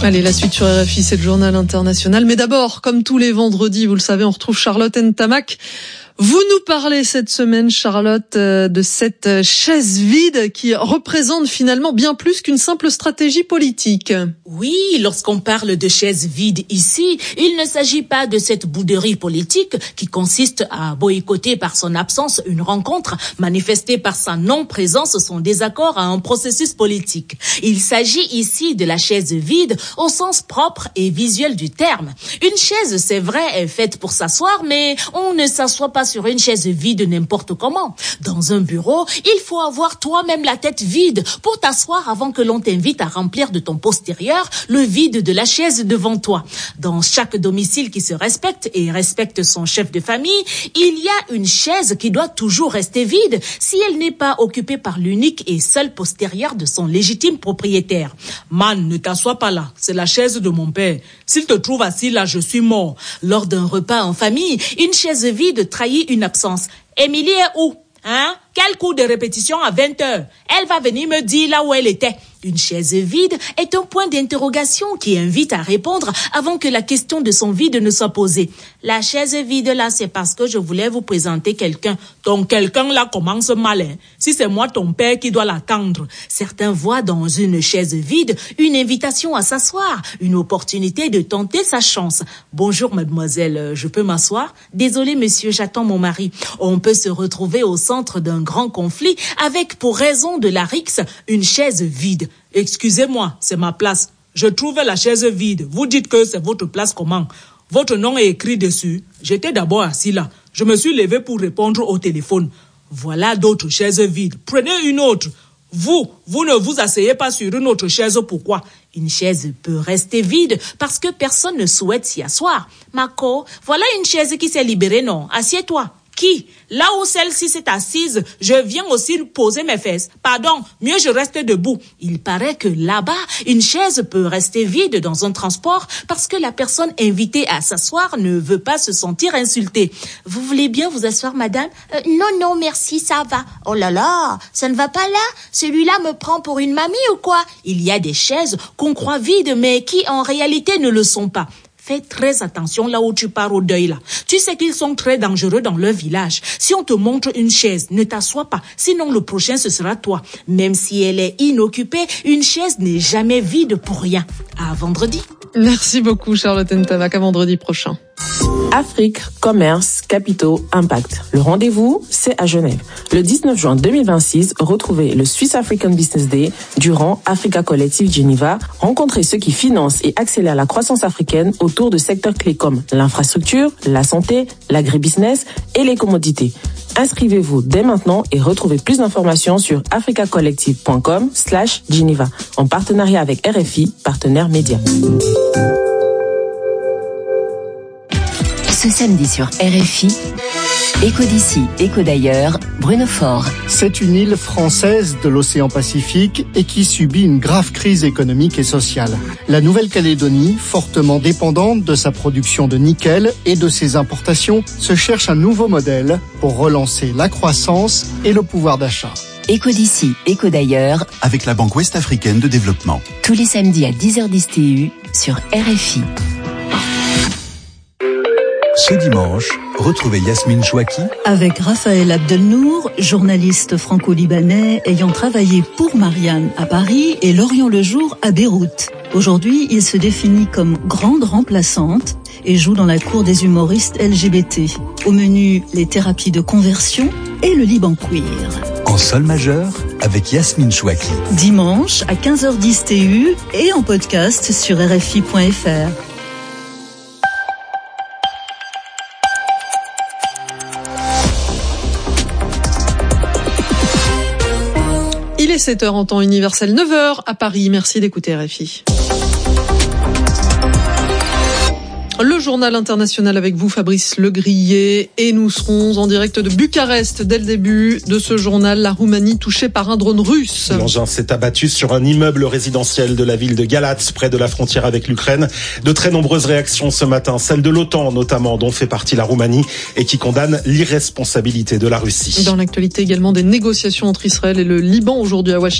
Allez, la suite sur RFI, c'est le journal international. Mais d'abord, comme tous les vendredis, vous le savez, on retrouve Charlotte Ntamak. Vous nous parlez cette semaine, Charlotte, de cette chaise vide qui représente finalement bien plus qu'une simple stratégie politique. Oui, lorsqu'on parle de chaise vide ici, il ne s'agit pas de cette bouderie politique qui consiste à boycotter par son absence une rencontre, manifester par sa non-présence son désaccord à un processus politique. Il s'agit ici de la chaise vide au sens propre et visuel du terme. Une chaise, c'est vrai, est faite pour s'asseoir, mais on ne s'assoit pas sur une chaise vide n'importe comment. Dans un bureau, il faut avoir toi-même la tête vide pour t'asseoir avant que l'on t'invite à remplir de ton postérieur le vide de la chaise devant toi. Dans chaque domicile qui se respecte et respecte son chef de famille, il y a une chaise qui doit toujours rester vide si elle n'est pas occupée par l'unique et seul postérieur de son légitime propriétaire. Man, ne t'assois pas là, c'est la chaise de mon père. S'il te trouve assis là, je suis mort. Lors d'un repas en famille, une chaise vide trahit une absence. Émilie est où? Quel cours de répétition à 20h? Elle va venir me dire là où elle était. Une chaise vide est un point d'interrogation qui invite à répondre avant que la question de son vide ne soit posée. La chaise vide là, c'est parce que je voulais vous présenter quelqu'un. Ton quelqu'un là commence mal. Si c'est moi ton père qui doit l'attendre. Certains voient dans une chaise vide une invitation à s'asseoir, une opportunité de tenter sa chance. Bonjour mademoiselle, je peux m'asseoir? Désolé monsieur, j'attends mon mari. On peut se retrouver au centre d'un grand conflit avec pour raison de la rixe une chaise vide. Excusez-moi, c'est ma place. Je trouve la chaise vide. Vous dites que c'est votre place comment? Votre nom est écrit dessus. J'étais d'abord assis là. Je me suis levé pour répondre au téléphone. Voilà d'autres chaises vides. Prenez une autre. Vous ne vous asseyez pas sur une autre chaise. Pourquoi? Une chaise peut rester vide parce que personne ne souhaite s'y asseoir. Marco, voilà une chaise qui s'est libérée, non? Assieds-toi. Qui? Là où celle-ci s'est assise, je viens aussi poser mes fesses. Pardon, mieux je reste debout. Il paraît que là-bas, une chaise peut rester vide dans un transport parce que la personne invitée à s'asseoir ne veut pas se sentir insultée. Vous voulez bien vous asseoir, madame? Non, merci, ça va. Oh là là, ça ne va pas là? Celui-là me prend pour une mamie ou quoi? Il y a des chaises qu'on croit vides mais qui en réalité ne le sont pas. Fais très attention là où tu pars au deuil là. Tu sais qu'ils sont très dangereux dans leur village. Si on te montre une chaise, ne t'assois pas. Sinon le prochain ce sera toi. Même si elle est inoccupée, une chaise n'est jamais vide pour rien. À vendredi. Merci beaucoup Charlotte Ntamak, à vendredi prochain. Afrique, commerce, capitaux, impact. Le rendez-vous, c'est à Genève. Le 19 juin 2026, retrouvez le Swiss African Business Day durant Africa Collective Geneva. Rencontrez ceux qui financent et accélèrent la croissance africaine autour de secteurs clés comme l'infrastructure, la santé, l'agribusiness et les commodités. Inscrivez-vous dès maintenant et retrouvez plus d'informations sur africacollective.com/Geneva en partenariat avec RFI, partenaire média. Ce samedi sur RFI, Écho d'ici, écho d'ailleurs, Bruno Faure. C'est une île française de l'océan Pacifique et qui subit une grave crise économique et sociale. La Nouvelle-Calédonie, fortement dépendante de sa production de nickel et de ses importations, se cherche un nouveau modèle pour relancer la croissance et le pouvoir d'achat. Écho d'ici, écho d'ailleurs, avec la Banque Ouest-Africaine de Développement. Tous les samedis à 10h10 TU sur RFI. Ce dimanche, retrouvez Yasmine Chouaki avec Raphaël Abdelnour, journaliste franco-libanais ayant travaillé pour Marianne à Paris et Lorient le Jour à Beyrouth. Aujourd'hui, il se définit comme grande remplaçante et joue dans la cour des humoristes LGBT. Au menu, les thérapies de conversion et le Liban queer. En sol majeur, avec Yasmine Chouaki. Dimanche à 15h10 TU et en podcast sur RFI.fr. Il est 7h en temps universel, 9h à Paris. Merci d'écouter RFI. Le journal international avec vous, Fabrice Legrillet, et nous serons en direct de Bucarest dès le début de ce journal. La Roumanie touchée par un drone russe. L'engin s'est abattu sur un immeuble résidentiel de la ville de Galatz, près de la frontière avec l'Ukraine. De très nombreuses réactions ce matin, celle de l'OTAN notamment, dont fait partie la Roumanie, et qui condamne l'irresponsabilité de la Russie. Dans l'actualité également des négociations entre Israël et le Liban aujourd'hui à Washington.